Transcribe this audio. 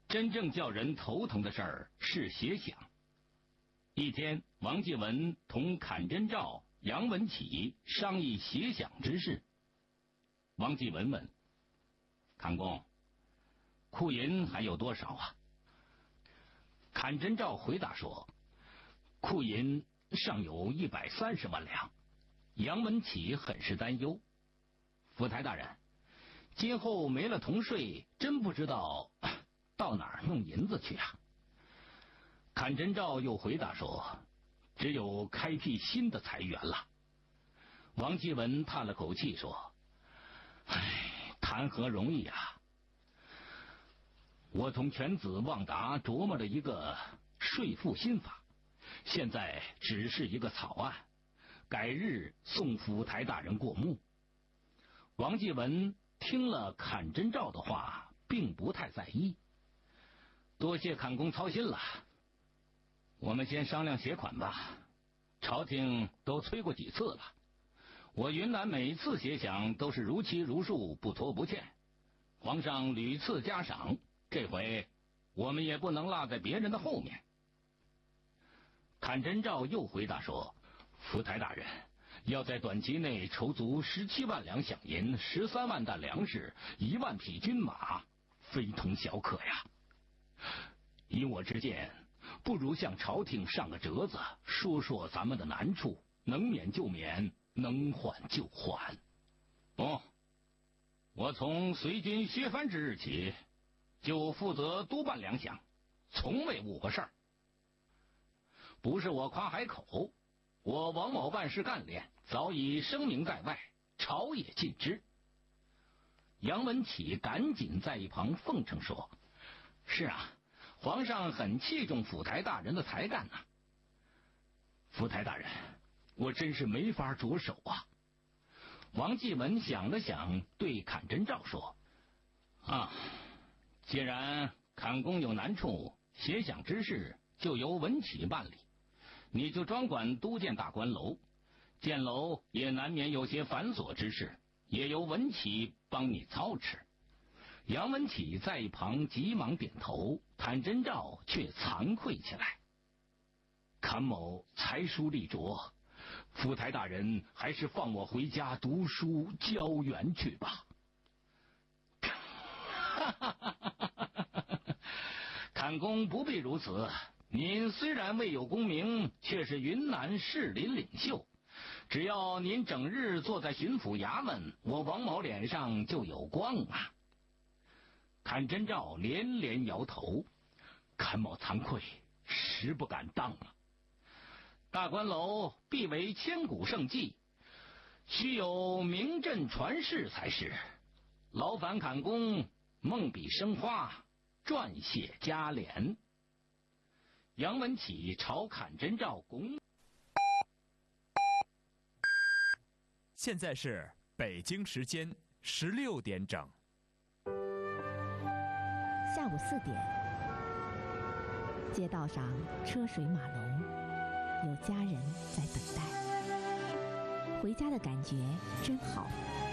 真正叫人头疼的事儿是协饷。一天，王继文同阚真照、杨文启商议协饷之事。王继文问：“阚公，库银还有多少啊？”阚真照回答说：“库银尚有130万两。”杨文启很是担忧：“府台大人，今后没了铜税，真不知道到哪儿弄银子去啊？”阚真照又回答说：“只有开辟新的财源了。”王继文叹了口气说：“唉，谈何容易啊！我同犬子旺达琢磨了一个税赋新法，现在只是一个草案，改日送府台大人过目。”王继文听了阚真照的话，并不太在意。多谢阚公操心了，我们先商量协款吧。朝廷都催过几次了，我云南每次协饷都是如期如数，不拖不欠，皇上屡次嘉赏，这回我们也不能落在别人的后面。阚真照又回答说：“府台大人要在短期内筹足17万两饷银、13万担粮食、1万匹军马，非同小可呀。以我之见，不如向朝廷上个折子，说说咱们的难处，能免就免，能缓就缓。”不，我从随军削藩之日起，就负责督办粮饷，从未误过事儿。不是我夸海口，我王某办事干练，早已声名在外，朝野尽知。杨文启赶紧在一旁奉承说：“是啊，皇上很器重府台大人的才干呐。”府台大人，我真是没法着手啊。王继文想了想，对阚真照说：“啊，既然阚公有难处，协饷之事就由文启办理，你就专管督建大观楼，建楼也难免有些繁琐之事，也由文启帮你操持。”杨文启在一旁急忙点头，阚真照却惭愧起来：“阚某才疏力拙，府台大人还是放我回家读书教员去吧。”阚公不必如此，您虽然未有功名，却是云南士林领袖，只要您整日坐在巡抚衙门，我王某脸上就有光啊。阚真照连连摇头：“阚某惭愧，实不敢当啊。大观楼必为千古盛绩，须有名震传世才是。劳烦阚公梦笔生花，撰写佳联。”杨文启朝阚真照拱。 现在是北京时间16点整。 下午4点，街道上车水马龙，有家人在等待。回家的感觉真好。